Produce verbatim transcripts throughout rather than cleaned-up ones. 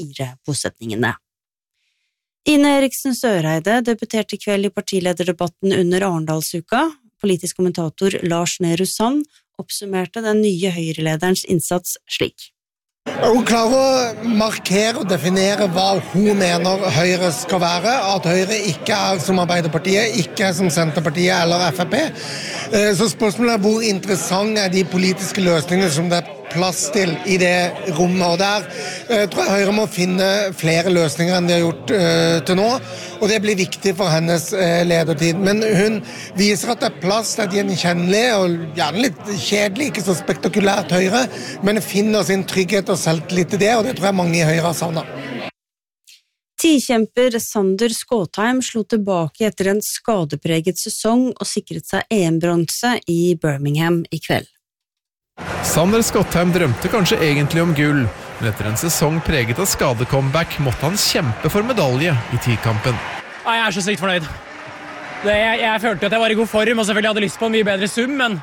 fire bosetningene. Ine Eriksen Søreide debuterte i kveld i partilederdebatten under Arendalsuka. Politisk kommentator Lars Nehru Sand oppsummerte den nye Høyre-lederens innsats slik. Hun klarer å markere og definere hva hun mener Høyre skal være, at Høyre ikke er som Arbeiderpartiet, ikke er som Senterpartiet eller F F P. Så spørsmålet er hvor interessant er de politiske løsningene som det er plass til i det rommet, og der jeg tror jeg Høyre må finne flere løsninger enn de har gjort uh, til nå, og det blir viktig for hennes uh, ledertid. Men hun viser at det er plass til et gjenkjennelig og gjerne litt kjedelig, ikke så spektakulært Høyre, men finner sin trygghet og selvtillit til det, og det tror jeg mange i Høyre har savnet. Tikjemper Sander Skåtheim slo tilbake etter en skadepreget sesong og sikret seg E M-bronse i Birmingham i kveld. Sander Skåtheim drømte kanskje egentlig om gull, men etter en sesong preget av skadecomeback måtte han kjempe for medalje i tikampen. Ja, jeg er så sykt fornøyd. Det, jeg, jeg følte at jeg var i god form, og selvfølgelig hadde lyst på en mye bedre sum, men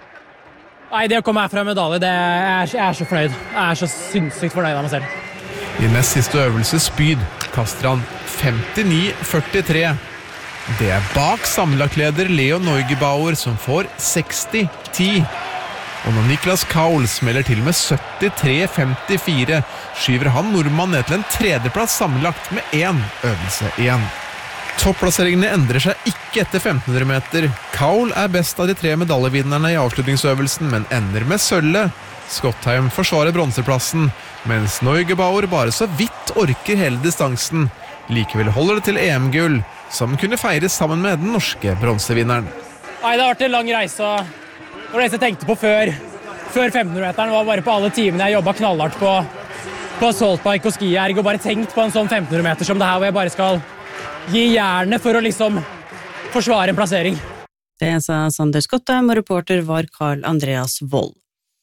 nei, det å komme herfra med medalje, det, jeg, er, jeg er så fornøyd. Jeg er så sinnssykt fornøyd av meg selv. I nest siste øvelse spyd kaster han femtini førtitre. Det er bak sammenlagtleder Leo Neugebauer som får seksti ti. Og når Niklas Kaul smeller til med syttitre femtifire, skyver han nordmann ned til en tredjeplass sammenlagt med én øvelse igjen. Topplasseringene endrer seg ikke etter femten hundre meter. Kaul er best av de tre medaljevinnerne i avslutningsøvelsen, men ender med sølvet. Skåtheim forsvarer bronseplassen, mens Neugebauer bare så vidt orker hele distansen. Likevel holder det til E M-gull, som kunne feires sammen med den norske bronsevinneren. Nei, det har vært en lang reise, og det eneste jeg tenkte på før, før femten hundre meteren var bare på alle timene jeg jobbet knallhardt på, på saltbike og skierg, og bare tenkt på en sånn femten hundre meter som det her, hvor jeg bare skal gi jernet for å liksom forsvare en plassering. Det sa Sander Skåtheim, og reporter var Karl Andreas Wold.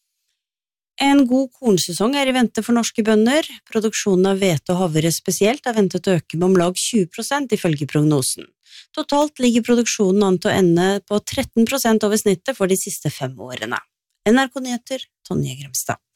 En god kornsesong er i vente for norske bønder. Produksjonen av hvete og havre spesielt er ventet å øke med om lag tjue prosent ifølge prognosen. Totalt ligger produksjonen an til å ende på tretten prosent over snittet for de siste fem årene. N R K Nyheter, Tonje Gremstad.